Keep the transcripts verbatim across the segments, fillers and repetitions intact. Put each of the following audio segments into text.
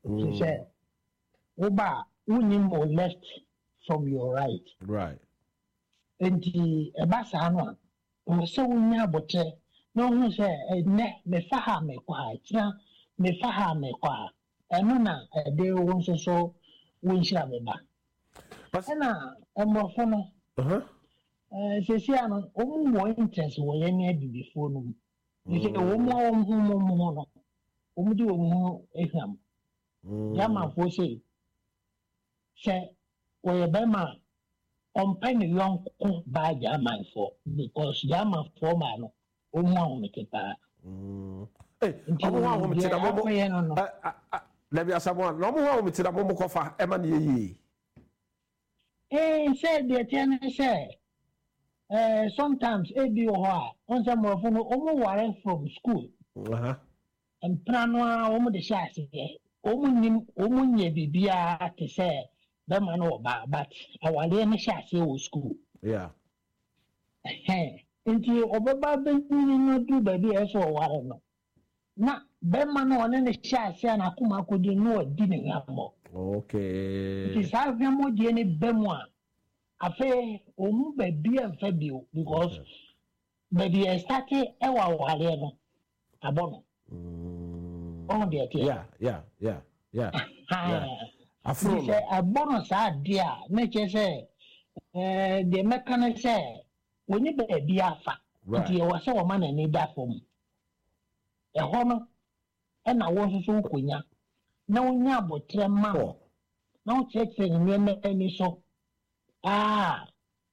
She said, Oba, unim more left from your right. Right. And the Ebasano, who so near bote, no one say, ne, me faha me kwa, me faha me kwa, and nona, a day once or so, we shall be back. But now, a more fun. Uh huh. She said, I'm more interest when you need before no. You say, oh, more, more, more, more, do more, eham. Yama for say, say, where Bema on penny young by Yama for because Yama for man, oh, more, make it bad. Hey, I'm going to tell you, let me ask someone, no more with the Momokofa, Emmanuel. Eh, said the tenant say, eh, sometimes a be or on some of them, almost from school. Uh huh. And Pranoa, almost the chassis. Omunim omunye bibia te say be man oba but our le chassis o school. Yeah. Eh, nti obaba be no do baby e so ware no. Na be man no ne chassis na kuma kodi no adi ne yamo. Okay. Nti sa yamo die ne be mu a afa omu baby en fa bio because baby e start e wa ware no abono. Oh, dear, yeah, yeah, yeah, yeah. yeah. I say a bonus idea, make you say, uh, the mechanic say, when you be a fat, but you was so man and need that for me. A honor, and I was so queen. No, no, but three man. No checks in any so. Ah,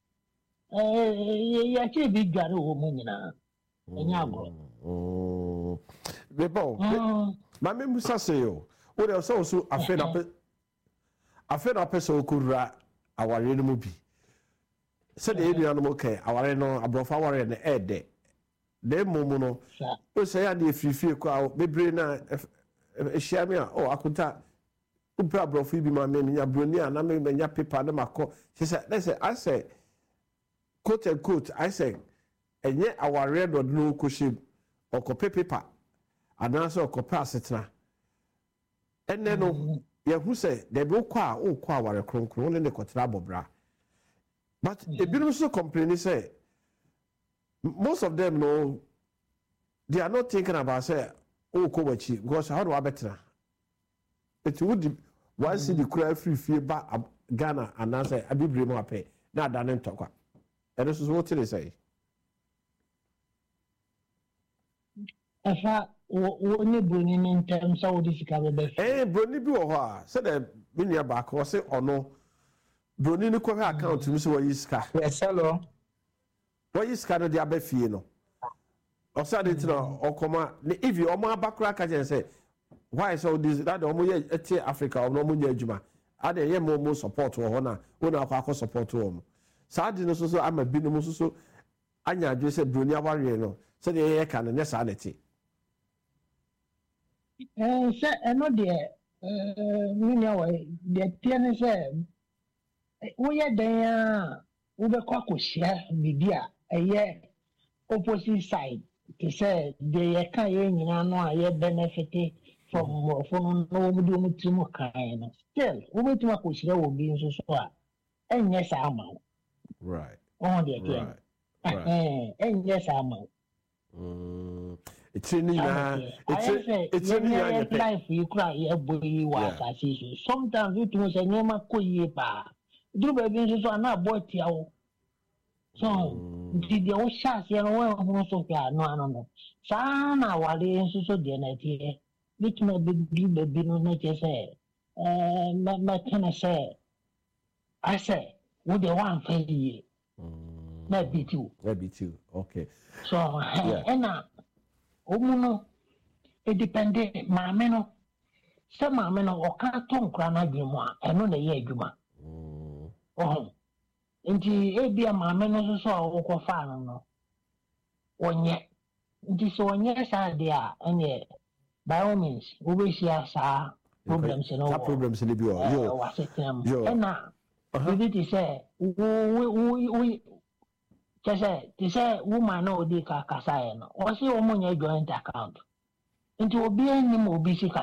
eh, actually, big gun woman, you know. Oh, Bebo, my memory says you. What else also a fed up a fed up so could our movie. Said the animal care, our no above our and the air day. Then Momono, we say, I need free feel crowd, be brain a shamia, oh, I could tell. Upra brofi be my name, ya brunia, and I mean, ya paper, and my call. She said, let's say, I say, quote and quote, I say, and yet our red or no cushion. Okope paper anaso okope asetna enne no ye hu se de be kwa o kwa ware kronkron ne ne kotra bobra but ebinum so complain say most of them no they are not thinking about say o ko wachi because how do I better it would one see the cry free free ba Ghana anase abibre mu ape na adane ntokwa ene so what they say. Afa wo ne broni ne ntem sa wo di sika be eh broni bi wo ho a se de bi nia ba ko se ono broni ne ko account mi se wo yi sika yes hello wo yi sika no dia ba fie no o sa de tira okoma ne if you omo abakura ka je say why so this that omo ye eti Africa omo omo nya adwuma ade ye mo mo support wo ho na wo na akwa akọ support wo mo sa de no so so ama bi no mo so so anya adwe se broni aware no se de ye ka no nya sa na ti. Eh, say, I know the uh, meanwhile, the tennis said, we are there, we were quite share media, a year opposite side. They said, they can't, you know, I benefited from from no doing too much kind. Still, we went to a share will be so so. And yes, I'm out. Right. On the right. Right. And yes, I'm out. Mm. It's in the it's in the life you cry a boy was sometimes it was a name of Koyepa. Do baby so not boy tiao. So did the old shots you know so no no no. Sana wale so the night which may be baby no nature say. Uh my can I say I say would the one fail maybe two. Maybe two. Okay. So and now Omuno, it depended, Mameno. Some Mameno or carton crana juma, and on the year juma. Oh, indeed, it be a Mameno so or fan. One yet, this one yes idea, and yet, by all means, we wish us our problems in all problems in the bureau. And now, we did say, we, we, just say, they say, woman, no, they can't say, or see, woman, your joint account. Into a being, you will be sick.